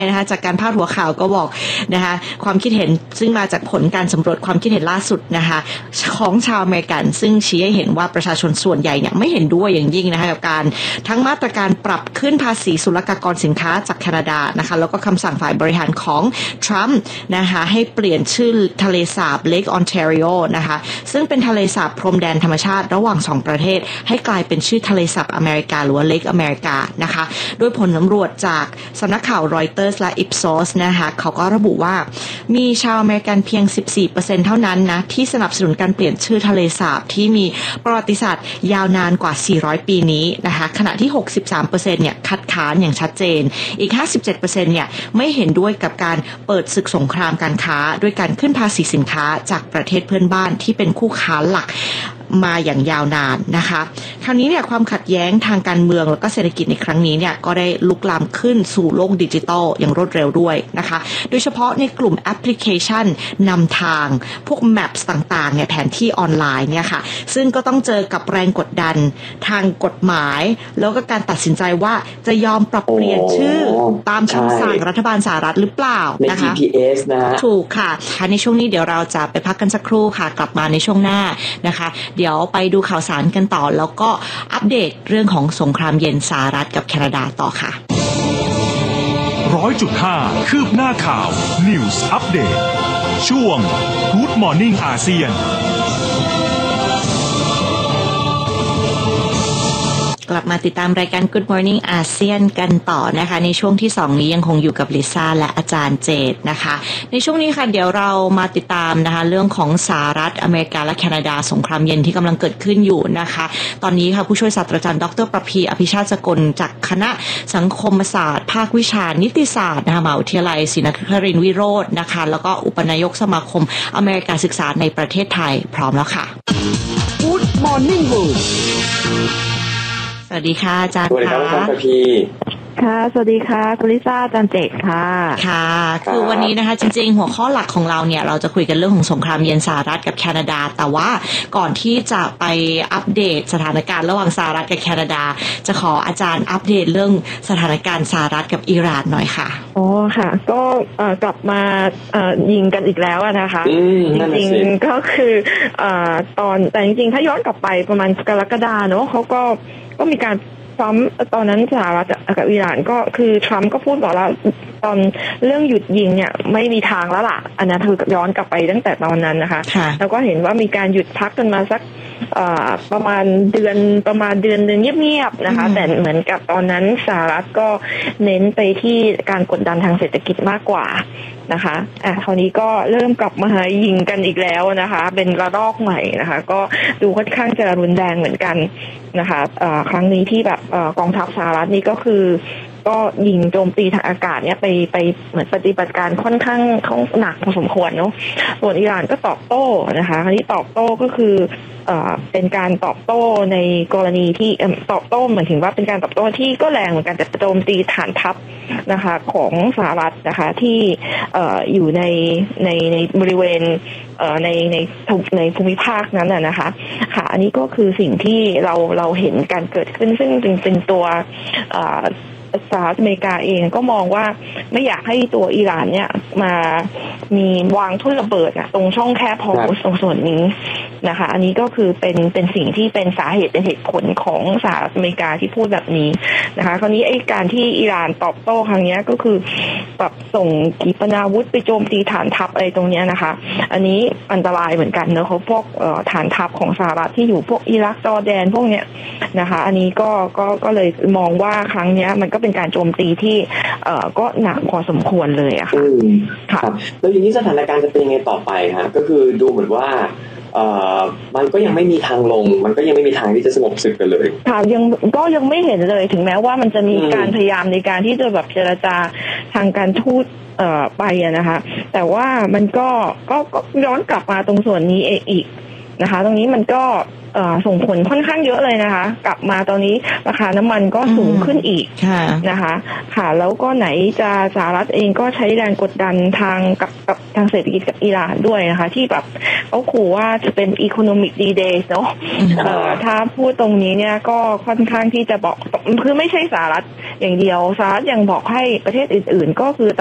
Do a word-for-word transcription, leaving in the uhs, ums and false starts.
นะคะจากการพาดหัวข่าวก็บอกนะคะความคิดเห็นซึ่งมาจากผลการสำรวจความคิดเห็นล่าสุดนะคะของชาวอเมริกันซึ่งชี้ให้เห็นว่าประชาชนส่วนใหญ่เนี่ยไม่เห็นด้วยอย่างยิ่งนะคะกับการทั้งมาตรการปรับขึ้นภาษีศุลกากรสินค้าจากแคนาดานะคะแล้วก็คำสั่งฝ่ายบริหารของทรัมป์นะคะให้เปลี่ยนชื่อทะเลสาบเลคออนแทริโอนะคะซึ่งเป็นทะเลสาบพรมแดนธรรมชาติระหว่างสองประเทศให้กลายเป็นชื่อทะเลสาบอเมริกาหรือว่าเลคอเมริกานะคะโดยผลสำรวจจากสำนักข่าวรอยเตอร์สและ Ipsos นะคะเขาก็ระบุว่ามีชาวอเมริกันเพียง สิบสี่เปอร์เซ็นต์ เท่านั้นนะที่สนับสนุนการเปลี่ยนชื่อทะเลสาบที่มีประวัติศาสตร์ยาวนานกว่าสี่ร้อยปีนี้นะคะขณะที่ หกสิบสามเปอร์เซ็นต์ เนี่ยคัดค้านอย่างชัดเจนอีก ห้าสิบเจ็ดเปอร์เซ็นต์ เนี่ยไม่เห็นด้วยกับการเปิดศึกสงครามการค้าด้วยการขึ้นภาษีสินค้าจากประเทศเพื่อนบ้านที่เป็นคู่ค้าหลักมาอย่างยาวนานนะคะคราวนี้เนี่ยความขัดแย้งทางการเมืองแล้วก็เศรษฐกิจในครั้งนี้เนี่ยก็ได้ลุกลามขึ้นสู่โลกดิจิทัลอย่างรวดเร็วด้วยนะคะโดยเฉพาะในกลุ่มแอปพลิเคชันนำทางพวก Maps ต่างๆเนี่ยแผนที่ออนไลน์เนี่ยค่ะซึ่งก็ต้องเจอกับแรงกดดันทางกฎหมายแล้วก็การตัดสินใจว่าจะยอมปรับเปลี่ยนชื่อตามคำสั่งรัฐบาลสหรัฐหรือเปล่านะคะใน จี พี เอส นะถูกค่ะในช่วงนี้เดี๋ยวเราจะไปพักกันสักครู่ค่ะกลับมาในช่วงหน้านะคะเดี๋ยวไปดูข่าวสารกันต่อแล้วก็อัปเดตเรื่องของสงครามเย็นสหรัฐกับแคนาดาต่อค่ะร้อยจุดห้า คืบหน้าข่าว News Update ช่วง Good Morning อาเซียนกลับมาติดตามรายการ Good Morning อาเซียนกันต่อนะคะในช่วงที่สองนี้ยังคงอยู่กับลิซ่าและอาจารย์เจตนะคะในช่วงนี้ค่ะเดี๋ยวเรามาติดตามนะคะเรื่องของสหรัฐอเมริกาและแคนาดาสงครามเย็นที่กำลังเกิดขึ้นอยู่นะคะตอนนี้ค่ะผู้ช่วยศาสตราจารย์ดร.ประภีอภิชาติสกลจากคณะสังคมศาสตร์ภาควิชานิติศาสตร์นะคะมหาวิทยาลัยศรีนครินทร์วิโรจน์นะคะแล้วก็อุปนายกสมาคมอเมริการศึกษาในประเทศไทยพร้อมแล้วค่ะ Good Morning World สวัสดีค่ะอาจารย์สวัสดีครับอาจารย์ประภีค่ะสวัสดีค่ะคุณลิซ่าอาจารย์เจตค่ะค่ะคือวันนี้นะคะจริงๆหัวข้อหลักของเราเนี่ยเราจะคุยกันเรื่องของสงครามเย็นสหรัฐกับแคนาดาแต่ว่าก่อนที่จะไปอัปเดตสถานการณ์ระหว่างสหรัฐกับแคนาดาจะขออาจารย์อัปเดตเรื่องสถานการณ์สหรัฐกับอิหร่านหน่อยค่ะอ๋อค่ะก็กลับมายิงกันอีกแล้วนะคะจริงๆก็คือตอนแต่จริงๆถ้าย้อนกลับไปประมาณกรกฎาเนาะเขาก็ก็มีการทรัมป์ตอนนั้นสหรัฐกับอิหร่านก็คือทรัมป์ก็พูดบอกแล้วตอนเรื่องหยุดยิงเนี่ยไม่มีทางแล้วล่ะอันนั้นคือย้อนกลับไปตั้งแต่ตอนนั้นนะคะแล้วก็เห็นว่ามีการหยุดพักกันมาสักประมาณเดือนประมาณเดือนนึงเงียบๆนะคะแต่เหมือนกับตอนนั้นสหรัฐก็เน้นไปที่การกดดันทางเศรษฐกิจมากกว่านะคะอ่ะคราวนี้ก็เริ่มกลับมายิงกันอีกแล้วนะคะเป็นระลอกใหม่นะคะก็ดูค่อนข้างจะรุนแรงเหมือนกันนะคะครั้งนี้ที่แบบกองทัพสหรัฐนี่ก็คือก็ยิงโจมตีทางอากาศเนี่ยไปไปเหมือนปฏิบัติการค่อนข้างหนักพอสมควรเนาะส่วนอิหร่านก็ตอบโต้นะคะคราวนี้ตอบโต้ก็คือเอ่อเป็นการตอบโต้ในกรณีที่ตอบโต้เหมือนถึงว่าเป็นการตอบโต้ที่ก็แรงเหมือนกันแต่โจมตีฐานทัพนะคะของสหรัฐนะคะที่เอ่ออยู่ในในในบริเวณเอ่อในในในภูมิภาคนั้นน่ะนะคะค่ะอันนี้ก็คือสิ่งที่เราเราเห็นการเกิดขึ้นซึ่งเป็นเป็นตัวเอ่อสหรัฐอเมริกาเองก็มองว่าไม่อยากให้ตัวอิหร่านเนี่ยมามีวางทุ่นระเบิดตรงช่องแคบฮอร์มุซตรงส่วนนี้นะคะอันนี้ก็คือเป็นเป็นสิ่งที่เป็นสาเหตุเป็นเหตุผลของสหรัฐอเมริกาที่พูดแบบนี้นะคะคราวนี้ไอ้การที่อิหร่านตอบโต้ครั้งนี้ก็คือแบบส่งขีปนาวุธไปโจมตีฐานทัพอะไรตรงนี้นะคะอันนี้อันตรายเหมือนกันเนอะเขาพวกฐานทัพของสหรัฐที่อยู่พวกอิรักจอร์แดนพวกเนี้ยนะคะอันนี้ก็ก็ก็เลยมองว่าครั้งนี้มันก็เป็นการโจมตีที่เอ่อก็หนักพอสมควรเลยอะค่ะค่ะแล้วอย่างนี้สถานการณ์จะเป็นยังไงต่อไปฮะก็คือดูเหมือนว่าเอ่อมันก็ยังไม่มีทางลงมันก็ยังไม่มีทางที่จะสงบศึกกันเลยค่ะยังก็ยังไม่เห็นเลยถึงแม้ว่ามันจะมีการพยายามในการที่จะแบบเจรจาทางการทูตเอ่อไปอะนะคะแต่ว่ามันก็ก็ย้อนกลับมาตรงส่วนนี้อีกนะคะตรงนี้มันก็ส่งผลค่อนข้างเยอะเลยนะคะกลับมาตอนนี้ราคาน้ำมันก็สูงขึ้นอีกนะคะค่ะแล้วก็ไหนจะสหรัฐเองก็ใช้แรงกดดันทางกับกับทางเศรษฐกิจกับอิหร่านด้วยนะคะที่แบบเขาขู่ว่าจะเป็น economic D-Day เนาะถ้าพูดตรงนี้เนี่ยก็ค่อนข้างที่จะบอกคือไม่ใช่สหรัฐอย่างเดียวสหรัฐยังบอกให้ประเทศอื่นๆก็คือ